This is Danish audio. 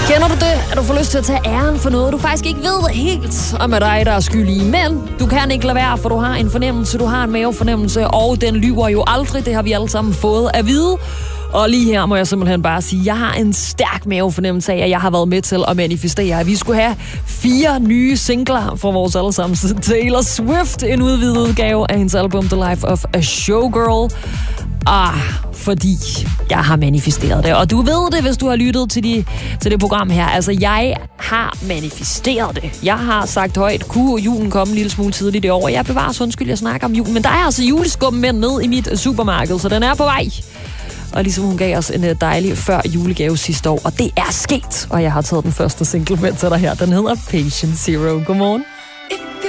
Kender du det, at du får lyst til at tage æren for noget, du faktisk ikke ved helt om er dig, der er skyldig? Men du kan ikke lade være, for du har en fornemmelse, du har en mavefornemmelse, og den lyver jo aldrig. Det har vi alle sammen fået at vide. Og lige her må jeg simpelthen bare sige, at jeg har en stærk mavefornemmelse af, at jeg har været med til at manifestere. Vi skulle have 4 nye singler fra vores allesammen Taylor Swift, en udvidet udgave af hendes album The Life of a Showgirl. Fordi jeg har manifesteret det. Og du ved det, hvis du har lyttet til det program her. Altså, jeg har manifesteret det. Jeg har sagt højt, kunne julen komme en lille smule tidligt i år. Jeg bevarer så undskyld, jeg snakker om julen. Men der er altså juleskum med ned i mit supermarked, så den er på vej. Og ligesom hun gav os en dejlig før julegave sidste år. Og det er sket. Og jeg har taget den første single med til dig her. Den hedder Patient Zero. Godmorgen.